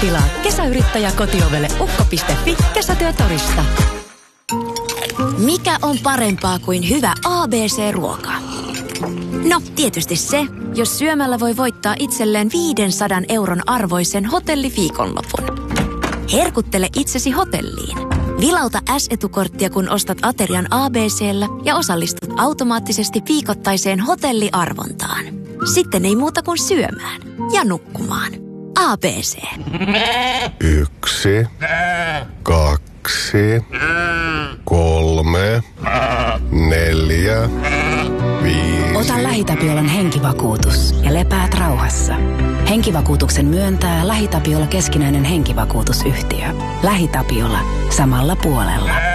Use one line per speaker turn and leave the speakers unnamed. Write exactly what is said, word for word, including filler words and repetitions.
Tilaa kesäyrittäjä kotiovelle ukko piste fi kesätyötorista.
Mikä on parempaa kuin hyvä A B C-ruoka? No, tietysti se, jos syömällä voi voittaa itselleen viisisataa euron arvoisen hotelliviikonlopun. Herkuttele itsesi hotelliin. Vilauta S-etukorttia, kun ostat aterian A B C:llä ja osallistut automaattisesti viikoittaiseen hotelliarvontaan. Sitten ei muuta kuin syömään ja nukkumaan. A B C.
Yksi, kaksi, kolme, neljä, viisi.
Ota LähiTapiolan henkivakuutus ja lepäät rauhassa. Henkivakuutuksen myöntää LähiTapiola keskinäinen henkivakuutusyhtiö. LähiTapiola. Samalla puolella.